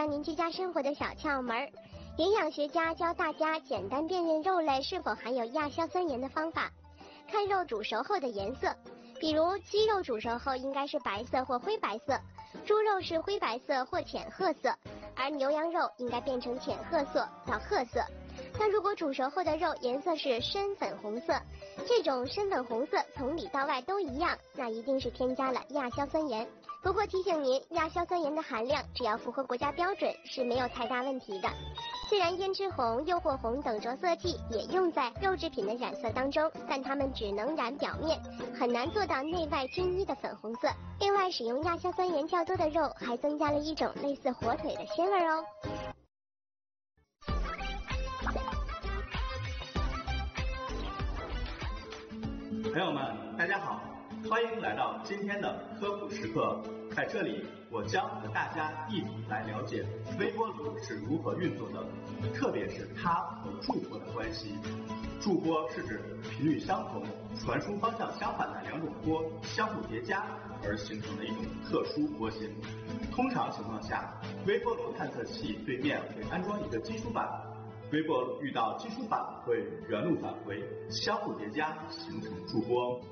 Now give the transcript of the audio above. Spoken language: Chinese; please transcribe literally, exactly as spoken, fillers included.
教您居家生活的小窍门。营养学家教大家简单辨认肉类是否含有亚硝酸盐的方法。看肉煮熟后的颜色，比如鸡肉煮熟后应该是白色或灰白色，猪肉是灰白色或浅褐色，而牛羊肉应该变成浅褐色到褐色。但如果煮熟后的肉颜色是深粉红色，这种深粉红色从里到外都一样，那一定是添加了亚硝酸盐。不过提醒您，亚硝酸盐的含量只要符合国家标准是没有太大问题的。虽然胭脂红、诱惑红等着色剂也用在肉制品的染色当中，但它们只能染表面，很难做到内外均一的粉红色。另外，使用亚硝酸盐较多的肉还增加了一种类似火腿的鲜味哦。 朋友们，大家好，欢迎来到今天的科普时刻。在这里，我将和大家一起来了解微波炉是如何运作的，特别是它和驻波的关系。驻波是指频率相同、传输方向相反的两种波相互叠加而形成的一种特殊波形。通常情况下，微波炉探测器对面会安装一个基础板，微波炉遇到基础板会原路返回，相互叠加形成驻波。